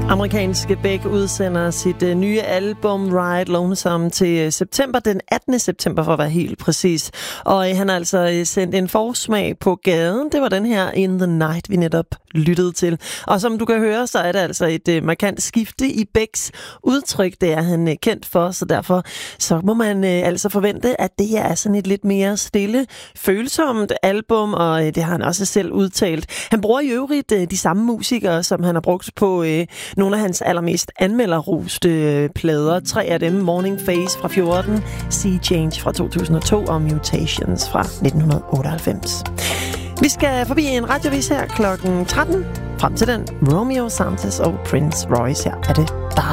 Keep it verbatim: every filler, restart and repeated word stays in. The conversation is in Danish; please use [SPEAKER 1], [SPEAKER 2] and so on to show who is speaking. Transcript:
[SPEAKER 1] Amerikanske Beck udsender sit uh, nye album Ride Lonesome til uh, september, den attende september for at være helt præcis. Og uh, han har altså uh, sendt en forsmag på gaden. Det var den her In the Night, vi netop lyttede til. Og som du kan høre, så er det altså et uh, markant skifte i Becks udtryk. Det er han uh, kendt for, så derfor så må man uh, altså forvente, at det her er sådan et lidt mere stille, følsomt album, og uh, det har han også selv udtalt. Han bruger i øvrigt uh, de samme musikere, som han har brugt på uh, nogle af hans allermest anmelderroste plader. Tre af dem, Morning Phase fra fjorten, Sea Change fra to tusind og to og Mutations fra nitten otteoghalvfems. Vi skal forbi en radiovis her klokken tretten. Frem til den, Romeo Santos og Prince Royce. Her er det